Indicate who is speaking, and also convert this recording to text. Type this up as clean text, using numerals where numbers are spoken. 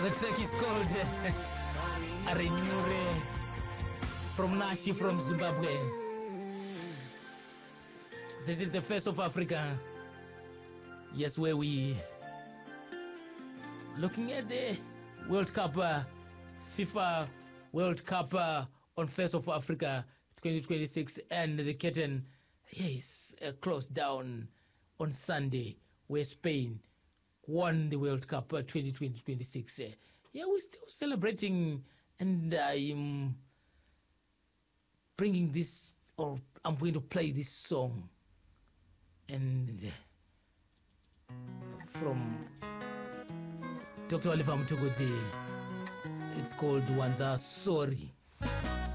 Speaker 1: The track is called Arenyure from Nashi from Zimbabwe. This is the face of Africa. Yes, where we looking at the World Cup, FIFA World Cup on Face of Africa 2026, and the curtain closed down on Sunday, where Spain won the World Cup 2026. We're still celebrating, and I'm bringing this, or I'm going to play this song, and from Dr. Oliver Mtukudzi. It's called Wanza Sorry.